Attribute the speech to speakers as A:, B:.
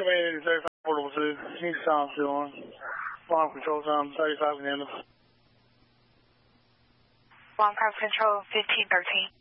A: Mayday 35 Portable 2. He's Tom 2-1. Bomb control time 35 Canada.
B: Bomb control 1513.